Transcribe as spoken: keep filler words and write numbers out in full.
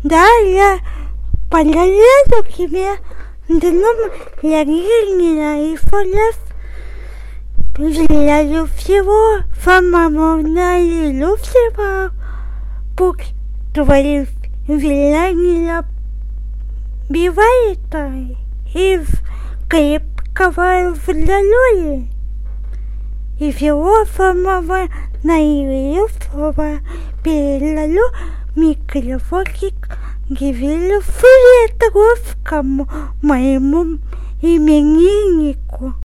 Да, я полезу к тебе, дном лягильня и фолев. Желаю всего, самого наилучшего, пусть твои желания бывает из крепкого здоровья. И всего самого наилучшего передаю микрофончик Гивилю Светловскому, моему имениннику.